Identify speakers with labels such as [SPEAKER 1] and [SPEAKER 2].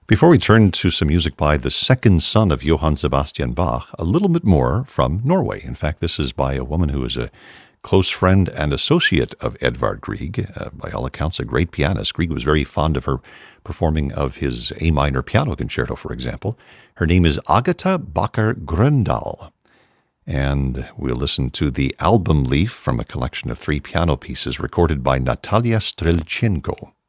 [SPEAKER 1] Before we turn to some music by the second son of Johann Sebastian Bach, a little bit more from Norway. In fact, this is by a woman who is a close friend and associate of Edvard Grieg, by all accounts a great pianist. Grieg was very fond of her performing of his A minor piano concerto, for example. Her name is Agatha Bakker Grøndahl. And we'll listen to the album Leaf from a collection of 3 piano pieces recorded by Natalia Strelchenko.